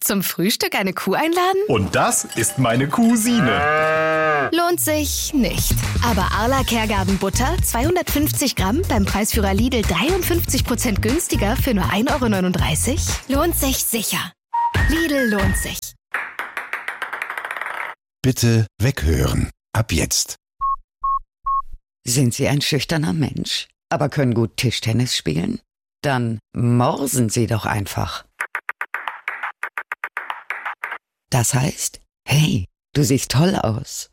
Zum Frühstück eine Kuh einladen? Und das ist meine Cousine. Lohnt sich nicht. Aber Arla Kergarten Butter, 250 Gramm, beim Preisführer Lidl 53% günstiger für nur 1,39 €? Lohnt sich sicher. Lidl lohnt sich. Bitte weghören. Ab jetzt. Sind Sie ein schüchterner Mensch, aber können gut Tischtennis spielen? Dann morsen Sie doch einfach. Das heißt, hey, du siehst toll aus.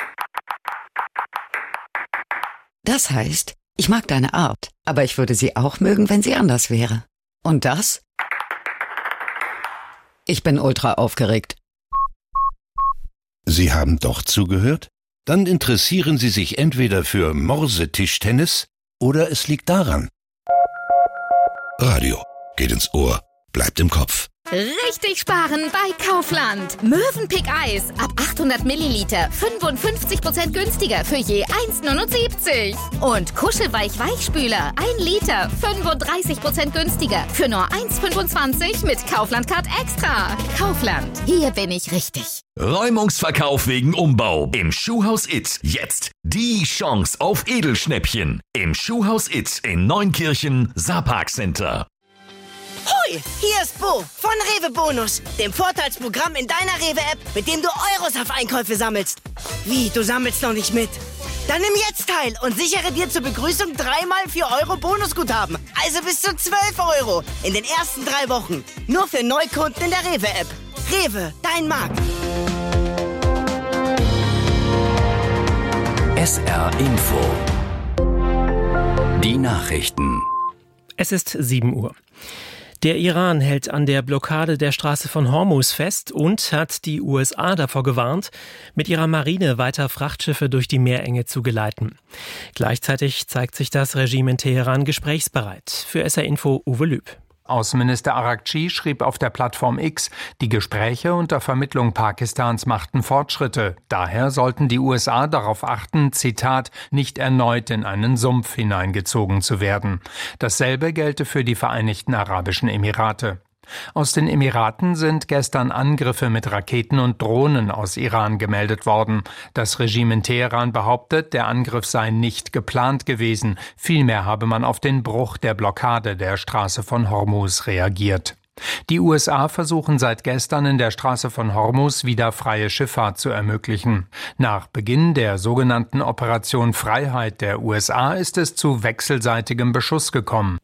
Das heißt, ich mag deine Art, aber ich würde sie auch mögen, wenn sie anders wäre. Und das? Ich bin ultra aufgeregt. Sie haben doch zugehört? Dann interessieren Sie sich entweder für Morsetischtennis oder es liegt daran. Radio geht ins Ohr, bleibt im Kopf. Richtig sparen bei Kaufland. Mövenpick Eis ab 800 Milliliter 55% günstiger für je 1,79 €. Und Kuschelweich Weichspüler 1 Liter 35% günstiger für nur 1,25 € mit Kaufland Card Extra. Kaufland, hier bin ich richtig. Räumungsverkauf wegen Umbau im Schuhhaus It. Jetzt die Chance auf Edelschnäppchen im Schuhhaus It in Neunkirchen, Saarpark Center. Hoi, hier ist Bo von Rewe Bonus, dem Vorteilsprogramm in deiner Rewe-App, mit dem du Euros auf Einkäufe sammelst. Wie, du sammelst noch nicht mit? Dann nimm jetzt teil und sichere dir zur Begrüßung 3x 4 € Bonusguthaben. Also bis zu 12 € in den ersten 3 Wochen. Nur für Neukunden in der Rewe-App. Rewe, dein Markt. SR Info. Die Nachrichten. Es ist 7 Uhr. Der Iran hält an der Blockade der Straße von Hormuz fest und hat die USA davor gewarnt, mit ihrer Marine weiter Frachtschiffe durch die Meerenge zu geleiten. Gleichzeitig zeigt sich das Regime in Teheran gesprächsbereit. Für SR Info Uwe Lüb. Außenminister Araghchi schrieb auf der Plattform X, die Gespräche unter Vermittlung Pakistans machten Fortschritte. Daher sollten die USA darauf achten, Zitat, nicht erneut in einen Sumpf hineingezogen zu werden. Dasselbe gelte für die Vereinigten Arabischen Emirate. Aus den Emiraten sind gestern Angriffe mit Raketen und Drohnen aus Iran gemeldet worden. Das Regime in Teheran behauptet, der Angriff sei nicht geplant gewesen. Vielmehr habe man auf den Bruch der Blockade der Straße von Hormuz reagiert. Die USA versuchen seit gestern in der Straße von Hormuz wieder freie Schifffahrt zu ermöglichen. Nach Beginn der sogenannten Operation Freiheit der USA ist es zu wechselseitigem Beschuss gekommen.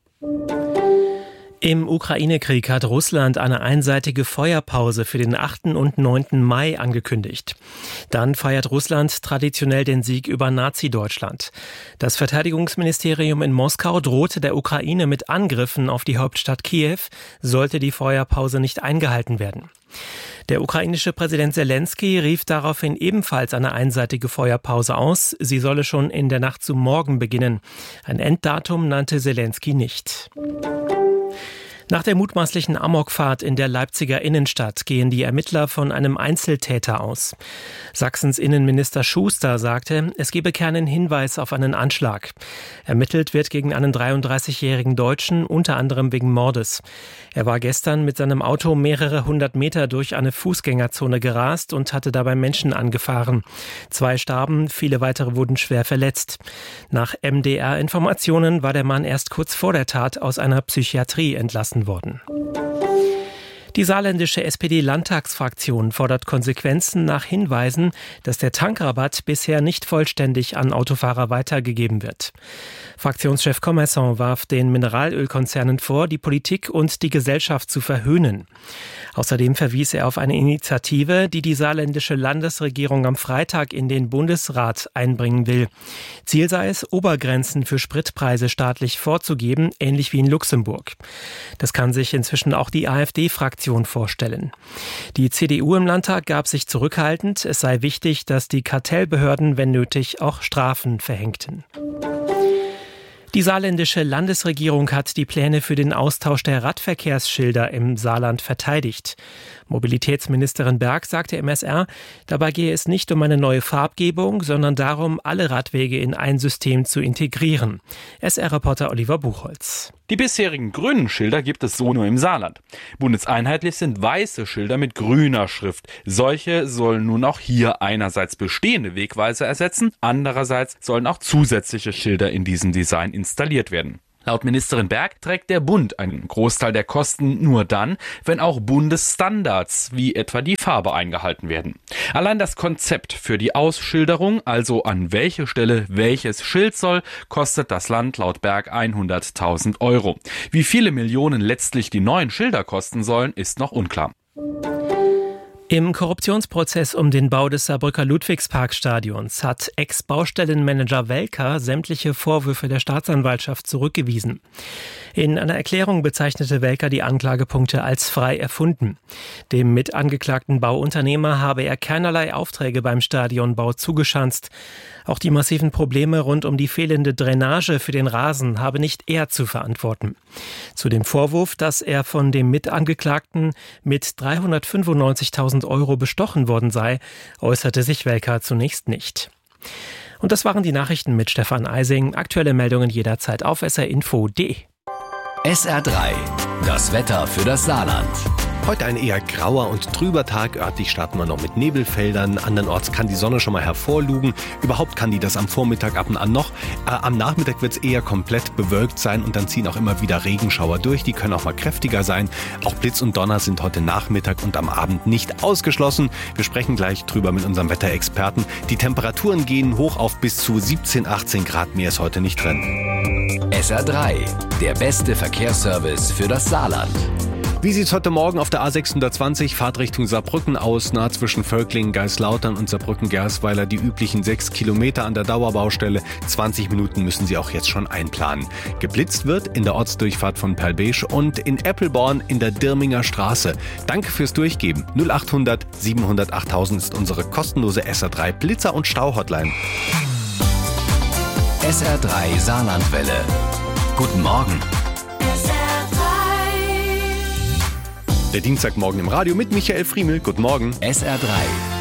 Im Ukraine-Krieg hat Russland eine einseitige Feuerpause für den 8. und 9. Mai angekündigt. Dann feiert Russland traditionell den Sieg über Nazi-Deutschland. Das Verteidigungsministerium in Moskau drohte der Ukraine mit Angriffen auf die Hauptstadt Kiew, sollte die Feuerpause nicht eingehalten werden. Der ukrainische Präsident Selenskyj rief daraufhin ebenfalls eine einseitige Feuerpause aus. Sie solle schon in der Nacht zum Morgen beginnen. Ein Enddatum nannte Selenskyj nicht. Nach der mutmaßlichen Amokfahrt in der Leipziger Innenstadt gehen die Ermittler von einem Einzeltäter aus. Sachsens Innenminister Schuster sagte, es gebe keinen Hinweis auf einen Anschlag. Ermittelt wird gegen einen 33-jährigen Deutschen, unter anderem wegen Mordes. Er war gestern mit seinem Auto mehrere 100 Meter durch eine Fußgängerzone gerast und hatte dabei Menschen angefahren. 2 starben, viele weitere wurden schwer verletzt. Nach MDR-Informationen war der Mann erst kurz vor der Tat aus einer Psychiatrie entlassen worden. Die saarländische SPD-Landtagsfraktion fordert Konsequenzen nach Hinweisen, dass der Tankrabatt bisher nicht vollständig an Autofahrer weitergegeben wird. Fraktionschef Commerson warf den Mineralölkonzernen vor, die Politik und die Gesellschaft zu verhöhnen. Außerdem verwies er auf eine Initiative, die die saarländische Landesregierung am Freitag in den Bundesrat einbringen will. Ziel sei es, Obergrenzen für Spritpreise staatlich vorzugeben, ähnlich wie in Luxemburg. Das kann sich inzwischen auch die AfD-Fraktion vorstellen. Die CDU im Landtag gab sich zurückhaltend. Es sei wichtig, dass die Kartellbehörden, wenn nötig, auch Strafen verhängten. Die saarländische Landesregierung hat die Pläne für den Austausch der Radverkehrsschilder im Saarland verteidigt. Mobilitätsministerin Berg sagte im SR, dabei gehe es nicht um eine neue Farbgebung, sondern darum, alle Radwege in ein System zu integrieren. SR-Reporter Oliver Buchholz. Die bisherigen grünen Schilder gibt es so nur im Saarland. Bundeseinheitlich sind weiße Schilder mit grüner Schrift. Solche sollen nun auch hier einerseits bestehende Wegweiser ersetzen, andererseits sollen auch zusätzliche Schilder in diesem Design installiert werden. Laut Ministerin Berg trägt der Bund einen Großteil der Kosten nur dann, wenn auch Bundesstandards wie etwa die Farbe eingehalten werden. Allein das Konzept für die Ausschilderung, also an welche Stelle welches Schild soll, kostet das Land laut Berg 100.000 Euro. Wie viele Millionen letztlich die neuen Schilder kosten sollen, ist noch unklar. Im Korruptionsprozess um den Bau des Saarbrücker Ludwigsparkstadions hat Ex-Baustellenmanager Welker sämtliche Vorwürfe der Staatsanwaltschaft zurückgewiesen. In einer Erklärung bezeichnete Welker die Anklagepunkte als frei erfunden. Dem mitangeklagten Bauunternehmer habe er keinerlei Aufträge beim Stadionbau zugeschanzt. Auch die massiven Probleme rund um die fehlende Drainage für den Rasen habe nicht er zu verantworten. Zu dem Vorwurf, dass er von dem Mitangeklagten mit 395.000 Euro bestochen worden sei, äußerte sich Welker zunächst nicht. Und das waren die Nachrichten mit Stefan Eising. Aktuelle Meldungen jederzeit auf srinfo.de. SR3, das Wetter für das Saarland. Heute ein eher grauer und trüber Tag. Örtlich starten wir noch mit Nebelfeldern. Andernorts kann die Sonne schon mal hervorlugen. Überhaupt kann die das am Vormittag ab und an noch. Am Nachmittag wird es eher komplett bewölkt sein und dann ziehen auch immer wieder Regenschauer durch. Die können auch mal kräftiger sein. Auch Blitz und Donner sind heute Nachmittag und am Abend nicht ausgeschlossen. Wir sprechen gleich drüber mit unserem Wetterexperten. Die Temperaturen gehen hoch auf bis zu 17, 18 Grad. Mehr ist heute nicht drin. SR3, der beste Verkehrsservice für das Saarland. Wie sieht's heute Morgen auf der A620 Fahrt Richtung Saarbrücken aus? Nah zwischen Völklingen, Geislautern und Saarbrücken-Gersweiler die üblichen 6 Kilometer an der Dauerbaustelle. 20 Minuten müssen Sie auch jetzt schon einplanen. Geblitzt wird in der Ortsdurchfahrt von Perlbesch und in Eppelborn in der Dirminger Straße. Danke fürs Durchgeben. 0800 700 8000 ist unsere kostenlose SR3 Blitzer- und Stau-Hotline. SR3 Saarlandwelle. Guten Morgen. Der Dienstagmorgen im Radio mit Michael Friemel. Guten Morgen. SR3